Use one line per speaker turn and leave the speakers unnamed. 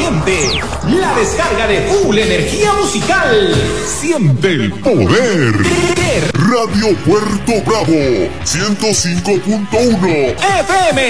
Oriente. La descarga de Full Energía Musical.
Siente el poder. Radio Puerto Bravo 105.1
FM.